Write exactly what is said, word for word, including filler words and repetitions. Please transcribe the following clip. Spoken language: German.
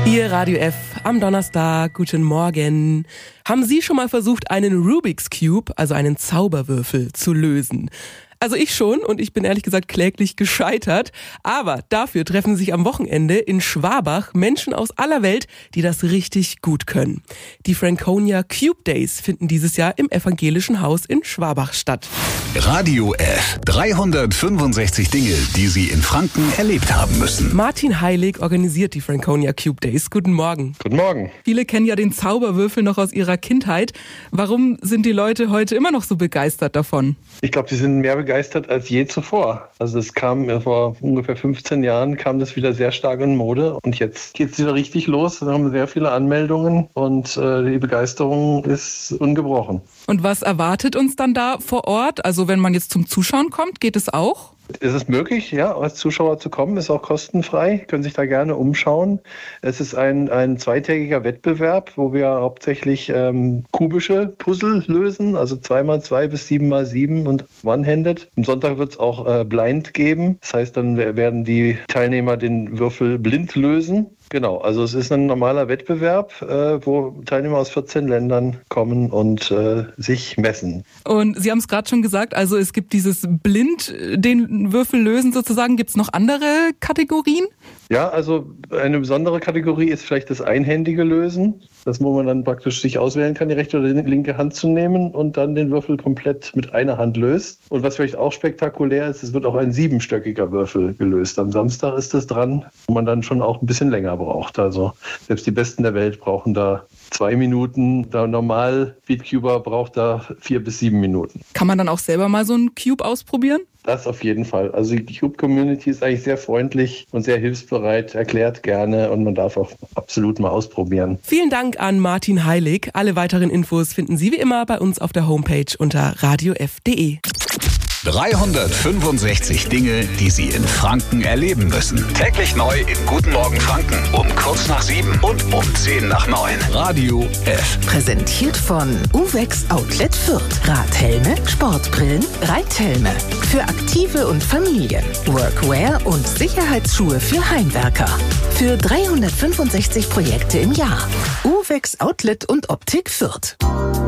Hier Radio F am Donnerstag. Guten Morgen. Haben Sie schon mal versucht, einen Rubik's Cube, also einen Zauberwürfel, zu lösen? Also ich schon und ich bin ehrlich gesagt kläglich gescheitert. Aber dafür treffen sich am Wochenende in Schwabach Menschen aus aller Welt, die das richtig gut können. Die Franconia Cube Days finden dieses Jahr im Evangelischen Haus in Schwabach statt. Radio F. dreihundertfünfundsechzig Dinge, die Sie in Franken erlebt haben müssen. Martin Heilig organisiert die Franconia Cube Days. Guten Morgen. Guten Morgen. Viele kennen ja den Zauberwürfel noch aus ihrer Kindheit. Warum sind die Leute heute immer noch so begeistert davon? Ich glaube, sie sind mehr begeistert als je zuvor. Also es kam vor ungefähr fünfzehn Jahren, kam das wieder sehr stark in Mode. Und jetzt geht es wieder richtig los. Wir haben sehr viele Anmeldungen und äh, die Begeisterung ist ungebrochen. Und was erwartet uns dann da vor Ort? Also wenn man jetzt zum Zuschauen kommt, geht es auch? Es ist möglich, ja, als Zuschauer zu kommen, ist auch kostenfrei, können sich da gerne umschauen. Es ist ein, ein zweitägiger Wettbewerb, wo wir hauptsächlich ähm, kubische Puzzle lösen, also zwei mal zwei bis sieben mal sieben und one-handed. Am Sonntag wird es auch äh, blind geben, das heißt, dann werden die Teilnehmer den Würfel blind lösen. Genau, also es ist ein normaler Wettbewerb, äh, wo Teilnehmer aus vierzehn Ländern kommen und äh, sich messen. Und Sie haben es gerade schon gesagt, also es gibt dieses blind den Würfel lösen sozusagen. Gibt es noch andere Kategorien? Ja, also eine besondere Kategorie ist vielleicht das einhändige Lösen, das wo man dann praktisch sich auswählen kann, die rechte oder die linke Hand zu nehmen und dann den Würfel komplett mit einer Hand löst. Und was vielleicht auch spektakulär ist, es wird auch ein siebenstöckiger Würfel gelöst. Am Samstag ist das dran, wo man dann schon auch ein bisschen länger braucht. Also selbst die Besten der Welt brauchen da zwei Minuten. Der normal Beatcuber braucht da vier bis sieben Minuten. Kann man dann auch selber mal so einen Cube ausprobieren? Das auf jeden Fall. Also die Cube-Community ist eigentlich sehr freundlich und sehr hilfsbereit, erklärt gerne und man darf auch absolut mal ausprobieren. Vielen Dank an Martin Heilig. Alle weiteren Infos finden Sie wie immer bei uns auf der Homepage unter radio f punkt de. dreihundertfünfundsechzig Dinge, die Sie in Franken erleben müssen. Täglich neu in Guten Morgen Franken um kurz nach sieben und um zehn nach neun. Radio F. Präsentiert von Uvex Outlet Fürth. Radhelme, Sportbrillen, Reithelme. Für Aktive und Familien. Workwear und Sicherheitsschuhe für Heimwerker. Für dreihundertfünfundsechzig Projekte im Jahr. Uvex Outlet und Optik Fürth.